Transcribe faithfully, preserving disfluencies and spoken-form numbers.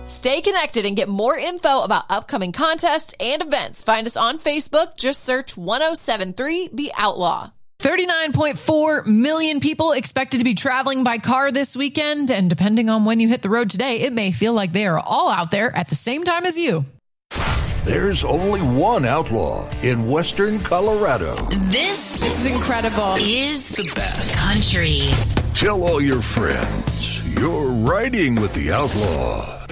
Stay connected and get more info about upcoming contests and events. Find us on Facebook. Just search one oh seven three The Outlaw. thirty-nine point four million people expected to be traveling by car this weekend. And depending on when you hit the road today, it may feel like they are all out there at the same time as you. There's only one outlaw in Western Colorado. This, this is incredible. Is the best country. Tell all your friends you're riding with the outlaw.